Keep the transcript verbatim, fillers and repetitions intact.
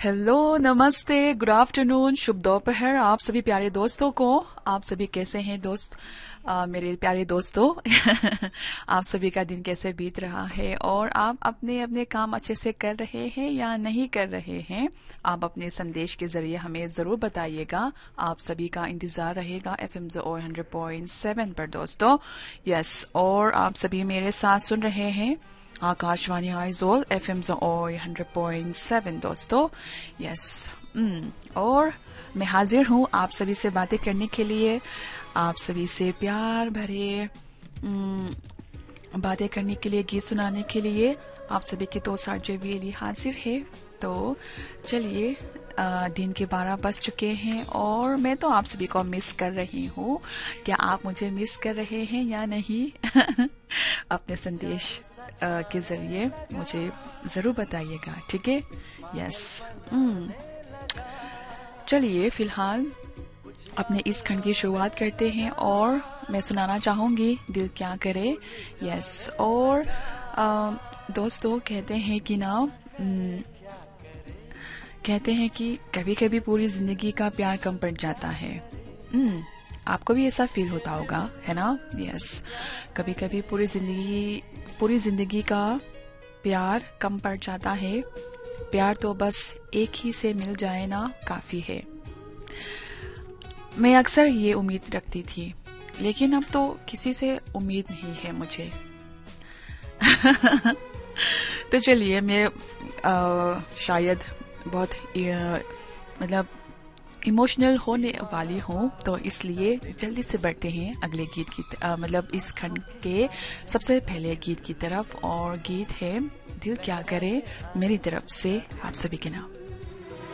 Hello, नमस्ते, good afternoon, शुभ दोपहर आप सभी प्यारे दोस्तों को। आप सभी कैसे हैं दोस्त, अ, मेरे प्यारे दोस्तों। आप सभी का दिन कैसे बीत रहा है और आप अपने अपने काम अच्छे से कर रहे हैं या नहीं कर रहे हैं। आप अपने संदेश के जरिए हमें जरूर बताइएगा। आप सभी का इंतजार रहेगा F am hundred point seven पर दोस्तों। यस, और आप सभी मेरे साथ सुन रहे हैं Akashvani Aizawl F am hundred point seven दोस्तों। यस, और मैं हाजिर हूँ आप सभी से बातें करने के लिए, आप सभी से प्यार भरे हम्म, बातें करने के लिए, गीत सुनाने के लिए। आप सभी के तो सार्जे वेली हाजिर है। तो चलिए, अ, दिन के बारह बज चुके हैं और मैं तो आप सभी को मिस कर रही हूँ। क्या आप मुझे मिस कर रहे हैं या नहीं? अपने संदेश अ, के जरिए मुझे जरूर बताइएगा, ठीक है। यस, चलिए फिलहाल अपने इस खंड की शुरुआत करते हैं और मैं सुनाना चाहूंगी दिल क्या करे। यस, और अ, दोस्तों कहते हैं कि ना हम्म, कहते हैं कि कभी कभी पूरी जिंदगी का प्यार कम पड़ जाता है। हम्म, आपको भी ऐसा फील होता होगा, है ना। यस, कभी कभी पूरी जिंदगी पूरी जिंदगी का प्यार कम पड़ जाता है। प्यार तो बस एक ही से मिल जाए ना काफी है। मैं अक्सर ये उम्मीद रखती थी, लेकिन अब तो किसी से उम्मीद नहीं है मुझे। तो चलिए, मैं अ, शायद बहुत अ, मतलब इमोशनल होने वाली हूँ, तो इसलिए जल्दी से बढ़ते हैं अगले गीत की अ, मतलब इस खंड के सबसे पहले गीत की तरफ। और गीत है दिल क्या करे, मेरी तरफ से आप सभी के नाम।